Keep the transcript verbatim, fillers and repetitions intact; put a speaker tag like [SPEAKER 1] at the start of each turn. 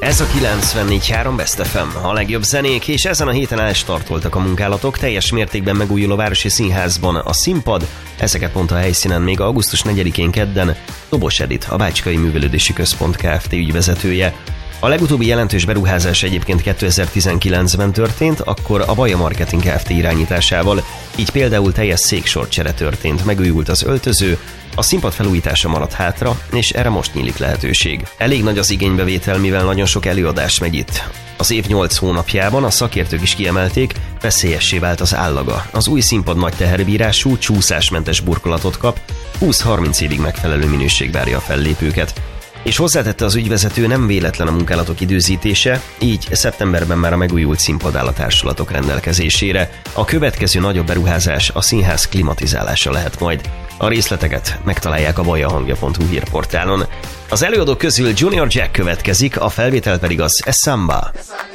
[SPEAKER 1] Ez a kilencvennégy három Best ef em, a legjobb zenék, és ezen a héten elstartoltak a munkálatok, teljes mértékben megújuló Városi Színházban a színpad, ezeket mondta a helyszínen még augusztus negyedikén kedden Dobos Edit, a Bácskai Művelődési Központ Kft. Ügyvezetője. A legutóbbi jelentős beruházás egyébként kétezer-tizenkilencben történt, akkor a Baja Marketing Kft. Irányításával, így például teljes széksorcsere történt, megújult az öltöző, a színpad felújítása maradt hátra, és erre most nyílik lehetőség. Elég nagy az igénybevétel, mivel nagyon sok előadás megy itt. Az év nyolc hónapjában a szakértők is kiemelték, veszélyessé vált az állaga. Az új színpad nagy teherbírású, csúszásmentes burkolatot kap, húsz-harminc évig megfelelő minőség várja a fellépőket. És hozzátette az ügyvezető, nem véletlen a munkálatok időzítése, így szeptemberben már a megújult színpad áll a társulatok rendelkezésére. A következő nagyobb beruházás a színház klimatizálása lehet majd. A részleteket megtalálják a bajahangja pont hu hírportálon. Az előadók közül Junior Jack következik, a felvétel pedig az Samba.